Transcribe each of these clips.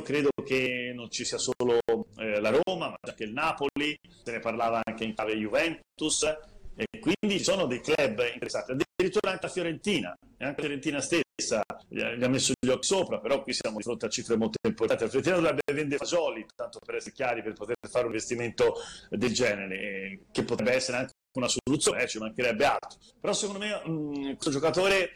credo che non ci sia solo la Roma, ma anche il Napoli, se ne parlava anche in chiave Juventus, e quindi ci sono dei club interessati, addirittura anche la Fiorentina, e anche la Fiorentina stessa gli ha messo gli occhi sopra, però qui siamo di fronte a cifre molto importanti. La Fiorentina dovrebbe vendere Fasoli, tanto per essere chiari, per poter fare un investimento del genere, che potrebbe essere anche una soluzione, ci mancherebbe altro. Però secondo me questo giocatore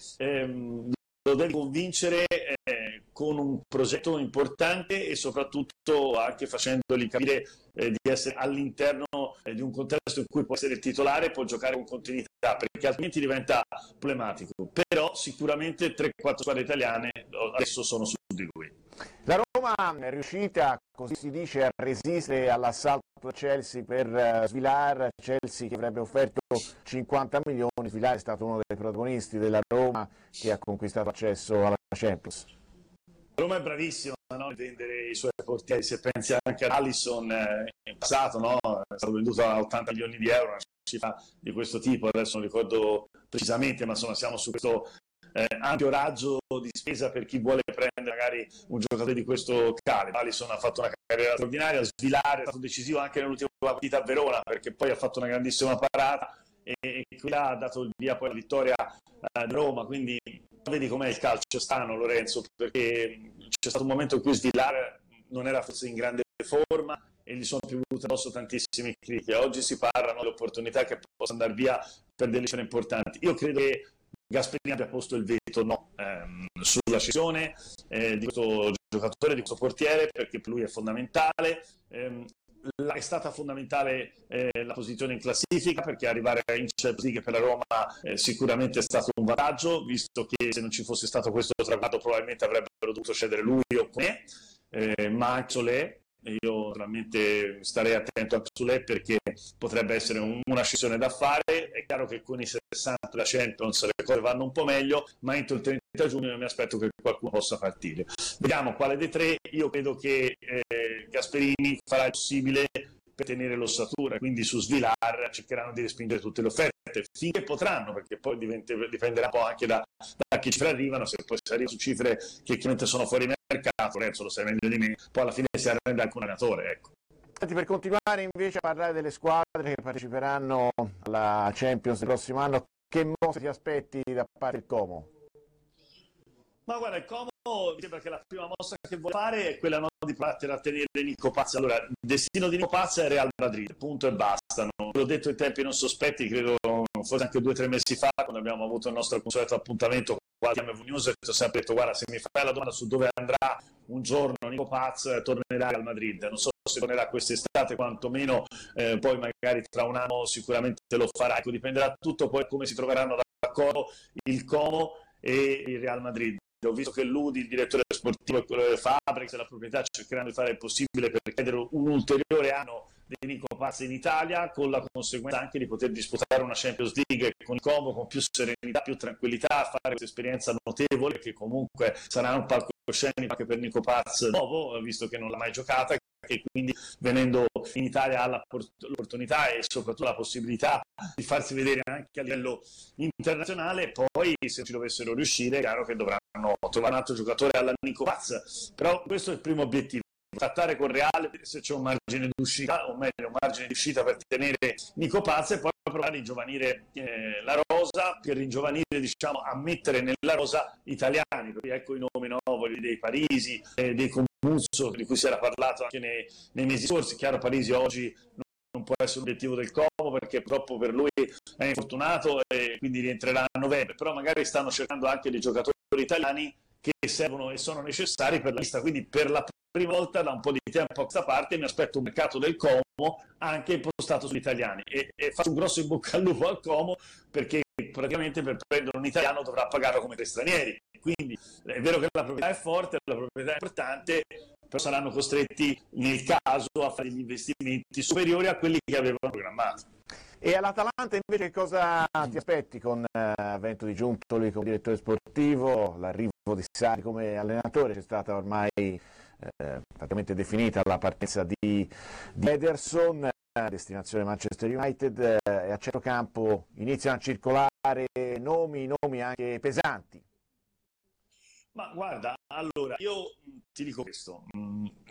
lo devi convincere con un progetto importante e soprattutto anche facendogli capire di essere all'interno di un contesto in cui può essere titolare e può giocare con continuità, perché altrimenti diventa problematico. Però sicuramente 3-4 squadre italiane adesso sono su di lui. La Roma è riuscita, così si dice, a resistere all'assalto del Chelsea per Svilar. Chelsea che avrebbe offerto 50 milioni, Svilar è stato uno dei protagonisti della Roma che ha conquistato accesso alla Champions. Roma è bravissima, no? A vendere i suoi portieri, se pensi anche ad Alisson in passato, no? È stato venduto a 80 milioni di euro, una cifra di questo tipo, adesso non ricordo precisamente, ma insomma siamo su questo ampio raggio di spesa per chi vuole prendere magari un giocatore di questo calibro. Alisson ha fatto una carriera straordinaria, Svilare è stato decisivo anche nell'ultima partita a Verona, perché poi ha fatto una grandissima parata e quella ha dato il via poi alla vittoria di Roma, quindi vedi com'è il calcio strano, Lorenzo, perché c'è stato un momento in cui Svilare non era forse in grande forma e gli sono piovute addosso tantissime critiche. Oggi si parlano delle opportunità che possa andare via per delle cifre importanti. Io credo che Gasperini abbia posto il veto sulla cessione di questo giocatore, di questo portiere, perché per lui è fondamentale. È stata fondamentale la posizione in classifica, perché arrivare in Champions League per la Roma sicuramente è stato un vantaggio, visto che se non ci fosse stato questo traguardo probabilmente avrebbero dovuto cedere lui o me, ma anche Solé. Io naturalmente starei attento anche su lei, perché potrebbe essere una scissione da fare. È chiaro che con i 60 da Champions le cose vanno un po' meglio, ma entro il 30 giugno mi aspetto che qualcuno possa partire. Vediamo quale dei tre. Io credo che Gasperini farà il possibile per tenere l'ossatura, quindi su Svilar cercheranno di respingere tutte le offerte finché potranno, perché poi dipenderà un po' anche da che cifre arrivano. Se poi si arriva su cifre che chiaramente sono fuori mercato, Lorenzo lo sai meglio di me, poi alla fine si arrende anche un allenatore, ecco. Per continuare invece a parlare delle squadre che parteciperanno alla Champions del prossimo anno, che mosse ti aspetti da parte del Como? Ma guarda, il Como mi sembra che la prima mossa che vuole fare è quella di provare a tenere Nico Paz. Allora, il destino di Nico Paz è Real Madrid, punto e basta. L'ho detto in tempi non sospetti, credo forse anche 2 o 3 mesi fa, quando abbiamo avuto il nostro consueto appuntamento qua di MV News, ti ho sempre detto: guarda, se mi fai la domanda su dove andrà un giorno Nico Paz, tornerà al Madrid. Non so se tornerà quest'estate, quantomeno poi magari tra un anno sicuramente lo farà. Ecco, dipenderà tutto poi come si troveranno d'accordo il Como e il Real Madrid. Ho visto che Ludi, il direttore sportivo, e quello delle Fabregas e la proprietà cercheranno di fare il possibile per chiedere un ulteriore anno di Nico Paz in Italia, con la conseguenza anche di poter disputare una Champions League con il Como con più serenità, più tranquillità, fare questa esperienza notevole che comunque sarà un palcoscenico anche per Nico Paz nuovo, visto che non l'ha mai giocata, e quindi venendo in Italia ha l'opportunità e soprattutto la possibilità di farsi vedere anche a livello internazionale. Poi se ci dovessero riuscire è chiaro che dovranno trovare un altro giocatore alla Nico Paz, però questo è il primo obiettivo: trattare con Real, vedere se c'è un margine d'uscita, o meglio un margine di uscita per tenere Nico Paz, e poi provare a ringiovanire la rosa, per ringiovanire, diciamo, a mettere nella rosa italiani, perché ecco i nomi nuovi dei Parisi, dei Comuzzo, di cui si era parlato anche nei mesi scorsi. Chiaro, Parisi oggi non può essere l'obiettivo del Como, perché purtroppo per lui è infortunato e quindi rientrerà a novembre, però magari stanno cercando anche dei giocatori italiani che servono e sono necessari per la lista, quindi per la prima volta da un po' di tempo a questa parte mi aspetto un mercato del Como anche impostato sugli italiani, e faccio un grosso in bocca al lupo al Como, perché praticamente per prendere un italiano dovrà pagarlo come 3 stranieri. Quindi è vero che la proprietà è forte, la proprietà è importante, però saranno costretti nel caso a fare gli investimenti superiori a quelli che avevano programmato. E all'Atalanta invece che cosa ti aspetti con l'avvento di Giuntoli come direttore sportivo, l'arrivo di Sarri come allenatore? C'è stata ormai praticamente definita la partenza di Ederson, destinazione Manchester United, e a centrocampo iniziano a circolare nomi anche pesanti. Ma guarda, allora, io ti dico questo.